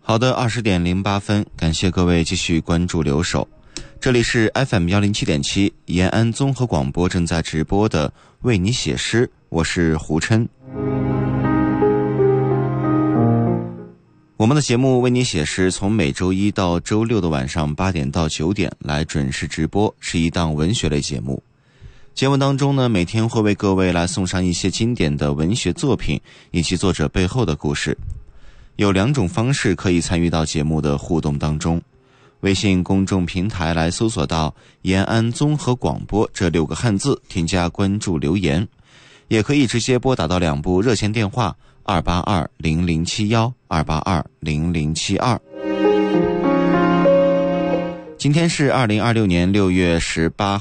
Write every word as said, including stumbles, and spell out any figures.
好的，二十点零八分，感谢各位继续关注留守。这里是 F M 一零七点七 延安综合广播正在直播的为你写诗，我是胡琛。我们的节目为你写诗从每周一到周六的晚上八点到九点来准时直播，是一档文学类节目。节目当中呢，每天会为各位来送上一些经典的文学作品以及作者背后的故事。有两种方式可以参与到节目的互动当中，微信公众平台来搜索到延安综合广播这六个汉字，添加关注留言，也可以直接拨打到两部热线电话二八二零零七一 二八二零零七二。今天是二零二六年六月十八